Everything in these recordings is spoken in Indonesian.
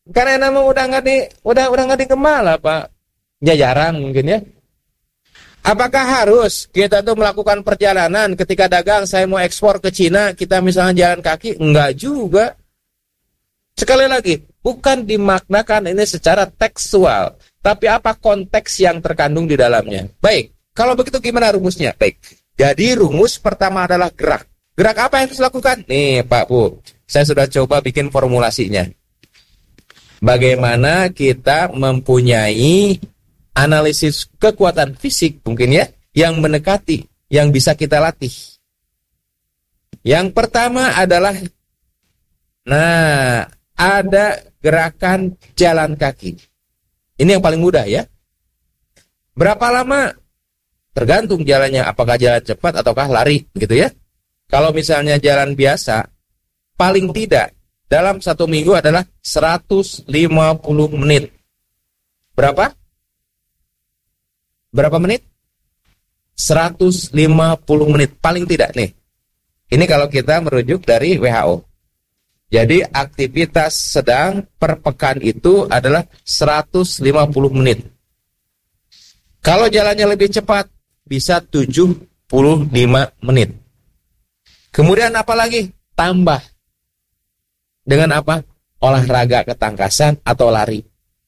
Karena memang udah nggak di Kemala, Pak. Ya jarang mungkin ya. Apakah harus kita tuh melakukan perjalanan ketika dagang, saya mau ekspor ke Cina, kita misalnya jalan kaki? Enggak juga. Sekali lagi, bukan dimaknakan ini secara tekstual, tapi apa konteks yang terkandung di dalamnya. Baik, kalau begitu gimana rumusnya? Baik, jadi rumus pertama adalah gerak. Gerak apa yang harus dilakukan? Nih Pak Bu, saya sudah coba bikin formulasinya. Bagaimana kita mempunyai analisis kekuatan fisik mungkin ya, yang mendekati, yang bisa kita latih. Yang pertama adalah, nah, ada gerakan jalan kaki. Ini yang paling mudah ya. Berapa lama? Tergantung jalannya, apakah jalan cepat ataukah lari, gitu ya. Kalau misalnya jalan biasa, paling tidak dalam 1 minggu adalah 150 menit. Berapa? Berapa menit? 150 menit paling tidak nih. Ini kalau kita merujuk dari WHO. Jadi aktivitas sedang per pekan itu adalah 150 menit. Kalau jalannya lebih cepat bisa 75 menit. Kemudian apa lagi? Tambah dengan apa? Olahraga ketangkasan atau lari.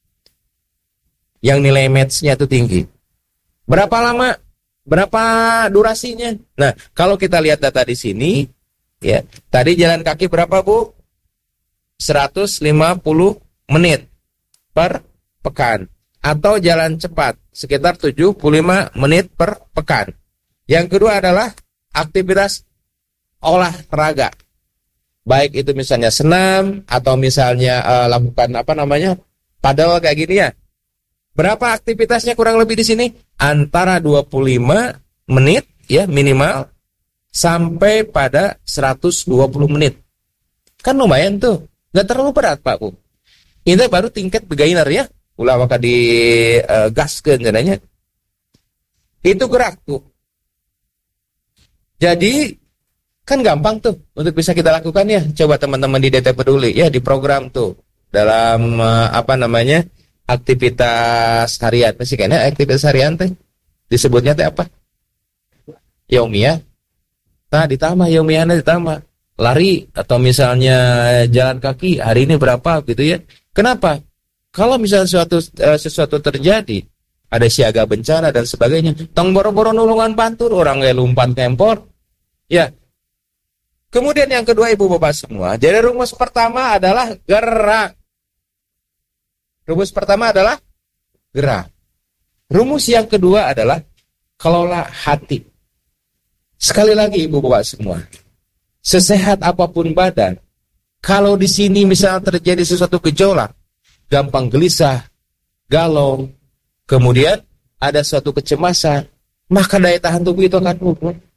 Yang nilai match-nya itu tinggi. Berapa lama? Berapa durasinya? Nah, kalau kita lihat data di sini, ya, tadi jalan kaki berapa, Bu? 150 menit per pekan. Atau jalan cepat, sekitar 75 menit per pekan. Yang kedua adalah aktivitas olahraga. Baik itu misalnya senam, atau misalnya lakukan padel kayak gini ya. Berapa aktivitasnya kurang lebih di sini? Antara 25 menit ya minimal sampai pada 120 menit. Kan lumayan tuh. Nggak terlalu berat, Pak Bu. Ini baru tingkat beginner ya. Ulah maka di gaskeun katanya. Itu gerak tuh. Jadi kan gampang tuh untuk bisa kita lakukan ya. Coba teman-teman di DT Peduli ya, di program tuh dalam aktivitas harian. Masih kayaknya aktivitas harian teh disebutnya teh apa? Yaumiyah. Nah, ditambah yaumiyahnya ditambah. Lari atau misalnya jalan kaki hari ini berapa gitu ya. Kenapa? Kalau misalnya sesuatu terjadi, ada siaga bencana dan sebagainya, tong boro-boro nulungan pantur, orang kayak lumpan kempor. Ya. Kemudian yang kedua Ibu Bapak semua, jadi rumus pertama adalah gerak. Rumus pertama adalah gerak. Rumus yang kedua adalah kelola hati. Sekali lagi Ibu Bapak semua, sesehat apapun badan, kalau di sini misalnya terjadi sesuatu gejolak, gampang gelisah, galau, kemudian ada suatu kecemasan, maka daya tahan tubuh itu akan turun.